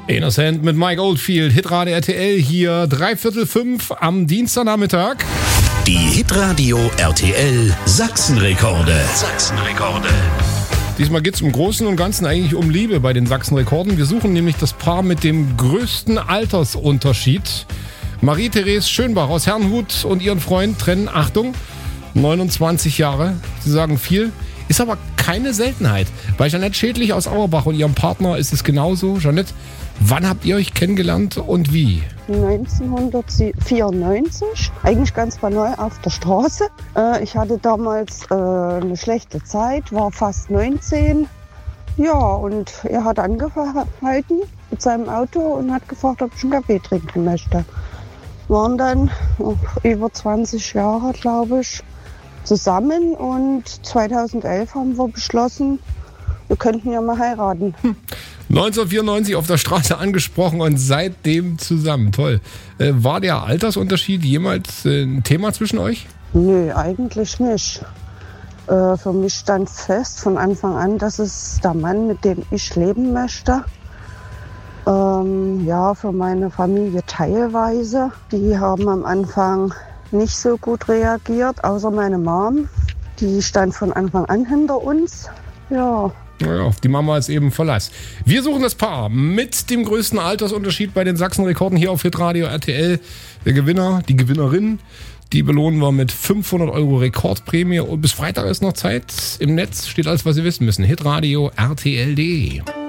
Innocent mit Mike Oldfield, Hitradio RTL hier, 3:45 am Dienstagnachmittag. Die Hitradio RTL Sachsenrekorde. Diesmal geht es im Großen und Ganzen eigentlich um Liebe bei den Sachsenrekorden. Wir suchen nämlich das Paar mit dem größten Altersunterschied. Marie-Therese Schönbach aus Herrnhut und ihren Freund trennen, Achtung, 29 Jahre. Sie sagen viel, ist aber keine Seltenheit. Bei Jeanette Schädlich aus Auerbach und ihrem Partner ist es genauso. Jeanette, wann habt ihr euch kennengelernt und wie? 1994, eigentlich ganz banal auf der Straße. Ich hatte damals eine schlechte Zeit, war fast 19. Ja, und er hat angehalten mit seinem Auto und hat gefragt, ob ich einen Kaffee trinken möchte. Waren dann über 20 Jahre, glaube ich, zusammen und 2011 haben wir beschlossen, wir könnten ja mal heiraten. 1994 auf der Straße angesprochen und seitdem zusammen. Toll. War der Altersunterschied jemals ein Thema zwischen euch? Nö, eigentlich nicht. Für mich stand fest von Anfang an, dass es der Mann, mit dem ich leben möchte. Ja, für meine Familie teilweise. Die haben am Anfang nicht so gut reagiert, außer meine Mom. Die stand von Anfang an hinter uns. Ja. Naja, die Mama ist eben Verlass. Wir suchen das Paar mit dem größten Altersunterschied bei den Sachsenrekorden hier auf Hitradio RTL. Der Gewinner, die Gewinnerin, die belohnen wir mit 500 € Rekordprämie. Und bis Freitag ist noch Zeit. Im Netz steht alles, was Sie wissen müssen. Hitradio RTL.de.